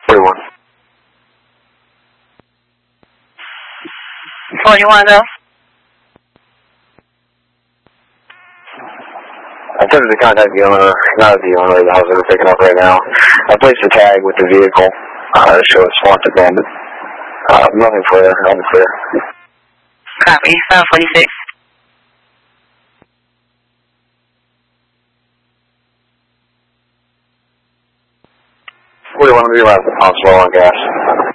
41. Where you want to go? I attempted to contact the owner, not the owner of the house that we're picking up right now. I placed a tag with the vehicle to show it's swamped abandoned. Nothing further, I'm clear. Copy, 746. 41, we left the pumps low on gas.